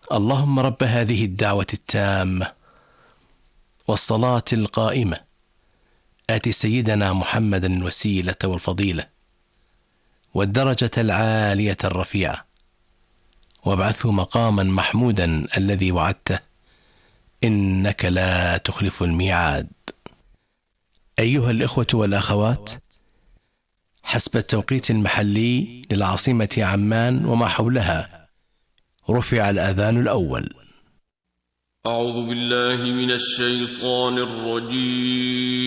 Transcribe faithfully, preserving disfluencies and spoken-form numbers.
اللهم رب هذه الدعوة التامة والصلاة القائمة آت سيدنا محمدا الوسيلة والفضيلة والدرجة العالية الرفيعة وابعثه مقاما محمودا الذي وعدته إنك لا تخلف الميعاد. أيها الإخوة والأخوات، حسب التوقيت المحلي للعاصمة عمان وما حولها رفع الأذان الأول. أعوذ بالله من الشيطان الرجيم.